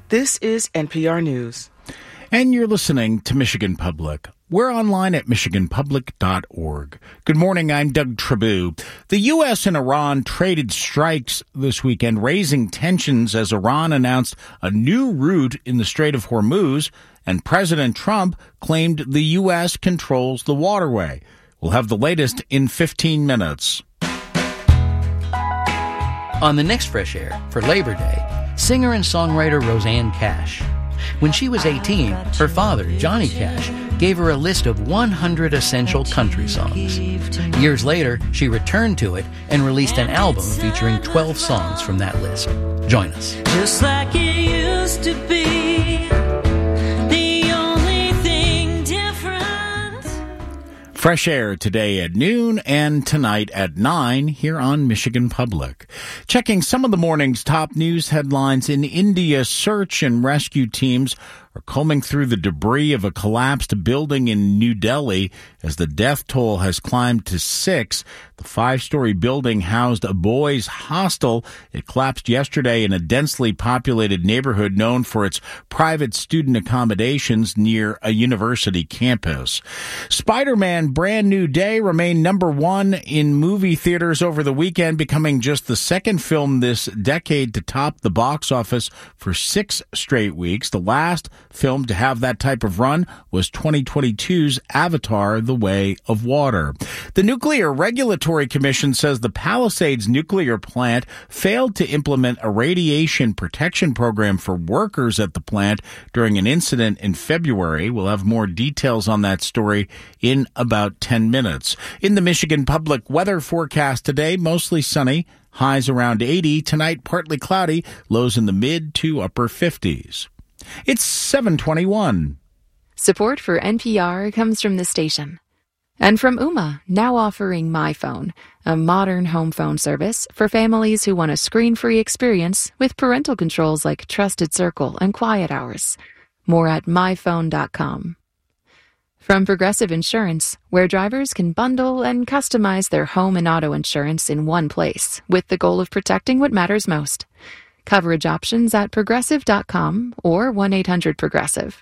This is NPR News. And you're listening to Michigan Public. We're online at michiganpublic.org. Good morning, I'm Doug Trabue. The U.S. and Iran traded strikes this weekend, raising tensions as Iran announced a new route in the Strait of Hormuz, and President Trump claimed the U.S. controls the waterway. We'll have the latest in 15 minutes. On the next Fresh Air, for Labor Day, singer and songwriter Rosanne Cash. When she was 18, her father, Johnny Cash, gave her a list of 100 essential country songs. Years later, she returned to it and released an album featuring 12 songs from that list. Join us. Just like it used to be, the only thing different. Fresh Air today at noon and tonight at 9 here on Michigan Public. Checking some of the morning's top news headlines. In India, search and rescue teams are combing through the debris of a collapsed building in New Delhi as the death toll has climbed to 6. The 5-story building housed a boys' hostel. It collapsed yesterday in a densely populated neighborhood known for its private student accommodations near a university campus. Spider-Man Brand New Day remained number 1 in movie theaters over the weekend, becoming just the second film this decade to top the box office for 6 straight weeks. The last film to have that type of run was 2022's Avatar: The Way of Water. The Nuclear Regulatory Commission says the Palisades nuclear plant failed to implement a radiation protection program for workers at the plant during an incident in February. We'll have more details on that story in about 10 minutes. In the Michigan Public weather forecast today, mostly sunny, highs around 80. Tonight, partly cloudy, lows in the mid to upper 50s. It's 7:21. Support for NPR comes from the station. And from Ooma, now offering MyPhone, a modern home phone service for families who want a screen-free experience with parental controls like Trusted Circle and Quiet Hours. More at myphone.com. From Progressive Insurance, where drivers can bundle and customize their home and auto insurance in one place with the goal of protecting what matters most. Coverage options at progressive.com or 1-800-PROGRESSIVE.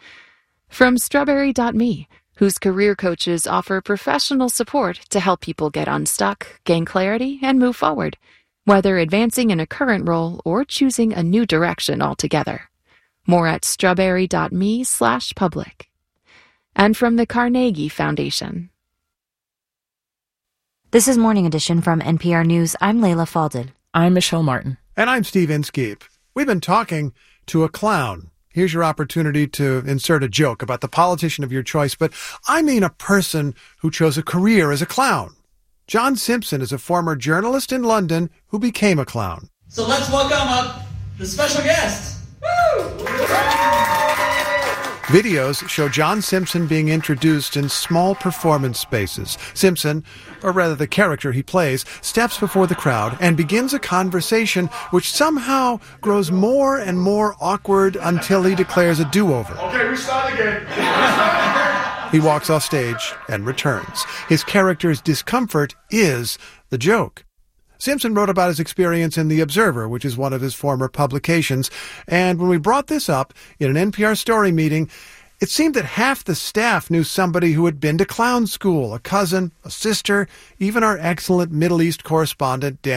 From Strawberry.me, whose career coaches offer professional support to help people get unstuck, gain clarity, and move forward, whether advancing in a current role or choosing a new direction altogether. More at strawberry.me/public. And from the Carnegie Foundation. This is Morning Edition from NPR News. I'm Layla Falded. I'm Michelle Martin. And I'm Steve Inskeep. We've been talking to a clown. Here's your opportunity to insert a joke about the politician of your choice, but I mean a person who chose a career as a clown. John Simpson is a former journalist in London who became a clown. So let's welcome up the special guest. Woo! Videos show John Simpson being introduced in small performance spaces. Simpson, or rather the character he plays, steps before the crowd and begins a conversation which somehow grows more and more awkward until he declares a do-over. Okay, we start again. He walks off stage and returns. His character's discomfort is the joke. Simpson wrote about his experience in The Observer, which is one of his former publications, and when we brought this up in an NPR story meeting, it seemed that half the staff knew somebody who had been to clown school, a cousin, a sister, even our excellent Middle East correspondent, Dan